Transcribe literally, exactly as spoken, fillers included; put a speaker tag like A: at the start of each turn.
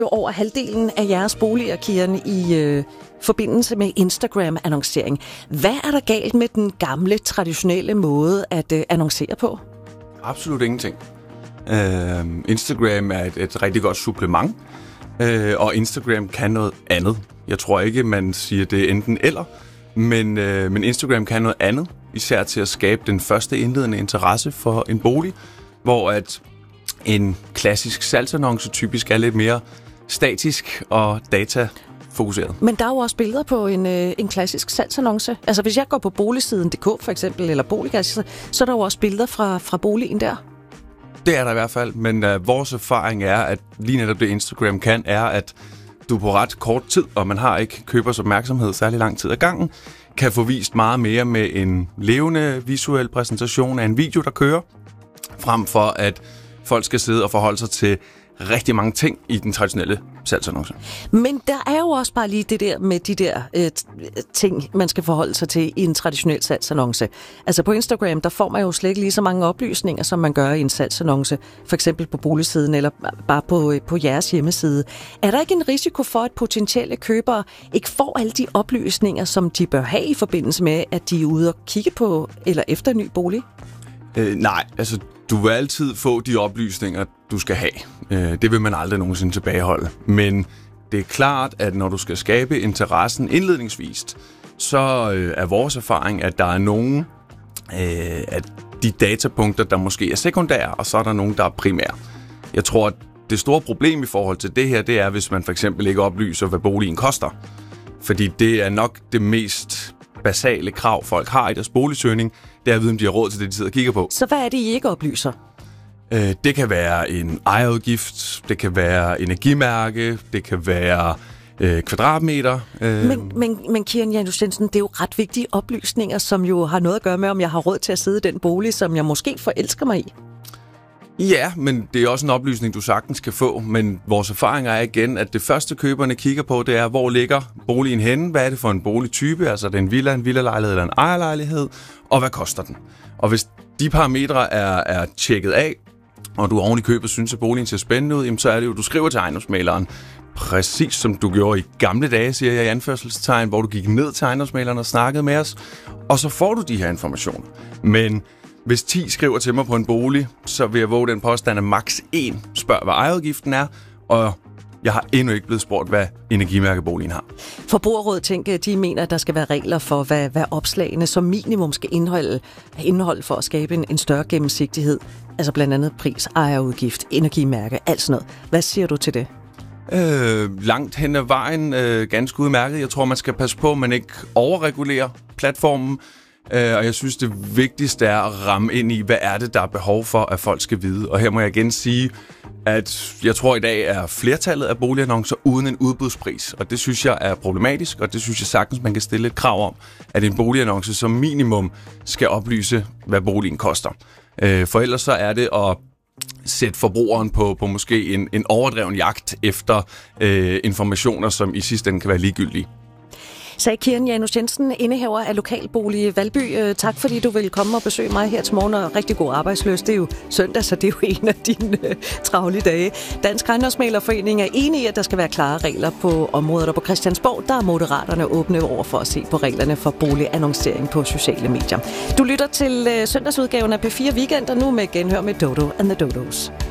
A: over halvdelen af jeres boliger, Kian, i øh, forbindelse med Instagram-annoncering. Hvad er der galt med den gamle, traditionelle måde at øh, annoncere på?
B: Absolut ingenting. Uh, Instagram er et, et rigtig godt supplement, uh, og Instagram kan noget andet. Jeg tror ikke, man siger, det er enten eller, men, uh, men Instagram kan noget andet, især til at skabe den første indledende interesse for en bolig, hvor at en klassisk salgsannonce typisk er lidt mere statisk og datafokuseret.
A: Men der er jo også billeder på en, øh, en klassisk salgsannonce. Altså hvis jeg går på boligsiden punktum d k for eksempel, eller Boliggas, så, så er der jo også billeder fra, fra boligen der.
B: Det er der i hvert fald, men uh, vores erfaring er, at lige netop det Instagram kan, er, at du på ret kort tid, og man har ikke købers opmærksomhed særlig lang tid ad gangen, kan få vist meget mere med en levende visuel præsentation af en video, der kører, frem for at folk skal sidde og forholde sig til rigtig mange ting i den traditionelle salgsannonce.
A: Men der er jo også bare lige det der med de der øh, ting, man skal forholde sig til i en traditionel salgsannonce. Altså på Instagram, der får man jo slet ikke lige så mange oplysninger, som man gør i en salgsannonce. For eksempel på boligsiden eller bare på, på jeres hjemmeside. Er der ikke en risiko for, at potentielle købere ikke får alle de oplysninger, som de bør have i forbindelse med, at de er ude og kigge på eller efter en ny bolig?
B: Øh, nej, altså du vil altid få de oplysninger, du skal have. Øh, det vil man aldrig nogensinde tilbageholde. Men det er klart, at når du skal skabe interessen indledningsvist, så øh, er vores erfaring, at der er nogen øh, af de datapunkter, der måske er sekundære, og så er der nogen, der er primære. Jeg tror, at det store problem i forhold til det her, det er, hvis man for eksempel ikke oplyser, hvad boligen koster. Fordi det er nok det mest basale krav, folk har i deres boligsøgning, det er at vide, om de har råd til det, de sidder og kigger på.
A: Så hvad er det, I ikke oplyser?
B: Øh, det kan være en ejerudgift, det kan være energimærke, det kan være øh, kvadratmeter. Øh.
A: Men, men, men Kian Janus Jensen, det er jo ret vigtige oplysninger, som jo har noget at gøre med, om jeg har råd til at sidde i den bolig, som jeg måske forelsker mig i.
B: Ja, men det er også en oplysning, du sagtens kan få. Men vores erfaring er igen, at det første køberne kigger på, det er, hvor ligger boligen henne? Hvad er det for en boligtype? Altså er det en villa, en villalejlighed eller en ejerlejlighed? Og hvad koster den? Og hvis de parametre er, er tjekket af, og du oven i købet synes, at boligen ser spændende ud, jamen, så er det jo, du skriver til ejendomsmægleren, præcis som du gjorde i gamle dage, siger jeg i anførselstegn, hvor du gik ned til ejendomsmægleren og snakkede med os, og så får du de her informationer. Men hvis ti skriver til mig på en bolig, så vil jeg våge den påstand, at maks en spørger, hvad ejerudgiften er, og jeg har endnu ikke blevet spurgt, hvad energimærkeboligen har.
A: Forbrugerrådet tænker, de mener, at der skal være regler for, hvad, hvad opslagene som minimum skal indeholde, indeholde for at skabe en, en større gennemsigtighed. Altså blandt andet pris, ejerudgift, energimærke, alt sådan noget. Hvad siger du til det?
B: Øh, langt hen ad vejen, øh, ganske udmærket. Jeg tror, man skal passe på, at man ikke overregulerer platformen. Øh, og jeg synes, det vigtigste er at ramme ind i, hvad er det, der er behov for, at folk skal vide. Og her må jeg igen sige, at jeg tror, i dag er flertallet af boligannoncer uden en udbudspris. Og det synes jeg er problematisk, og det synes jeg sagtens, man kan stille et krav om, at en boligannonce som minimum skal oplyse, hvad boligen koster. Øh, for ellers så er det at sætte forbrugeren på, på måske en, en overdreven jagt efter øh, informationer, som i sidste ende kan være ligegyldige.
A: Sagde Kian Janus Jensen, indehaver af lokalbolig Valby. Tak fordi du vil komme og besøge mig her til morgen, og rigtig god arbejdsløs. Det er jo søndag, så det er jo en af dine uh, travle dage. Dansk Ejendomsmæglerforening er enig i, at der skal være klare regler på området, og på Christiansborg, der er Moderaterne åbne over for at se på reglerne for boligannoncering på sociale medier. Du lytter til uh, søndagsudgaven af P fire Weekend, og nu med genhør med Dodo and the Dodos.